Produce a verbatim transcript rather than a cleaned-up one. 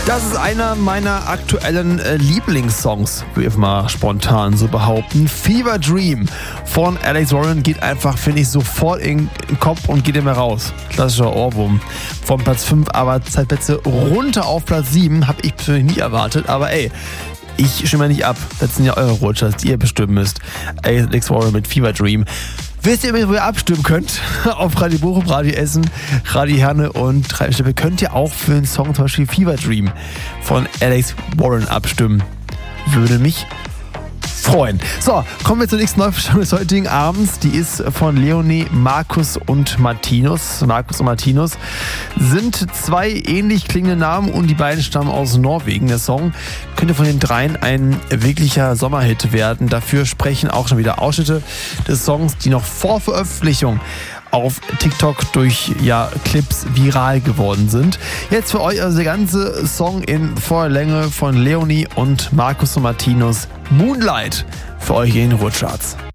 Das ist einer meiner aktuellen äh, Lieblingssongs, würde ich mal spontan so behaupten. Fever Dream von Alex Warren geht einfach, finde ich, sofort in den Kopf und geht immer raus. Klassischer Ohrwurm. Von Platz fünf aber zwei Plätze runter auf Platz sieben, habe ich persönlich nicht erwartet, aber ey, ich stimme nicht ab. Das sind ja eure Rutschers, die ihr bestimmen müsst. Alex Warren mit Fever Dream. Wisst ihr, wo ihr abstimmen könnt? Auf Radio Bochum, Radio Essen, Radio Herne und Treibstimme könnt ihr auch für einen Song zum Beispiel Fever Dream von Alex Warren abstimmen. Würde mich freuen. So, kommen wir zur nächsten Neuverstellung des heutigen Abends. Die ist von Leonie, Markus und Martinus. Markus und Martinus sind zwei ähnlich klingende Namen und die beiden stammen aus Norwegen. Der Song könnte von den dreien ein wirklicher Sommerhit werden. Dafür sprechen auch schon wieder Ausschnitte des Songs, die noch vor Veröffentlichung auf TikTok durch ja, Clips viral geworden sind. Jetzt für euch also der ganze Song in voller Länge von Leonie und Markus und Martinus, Moonlight, für euch in den Ruhrcharts.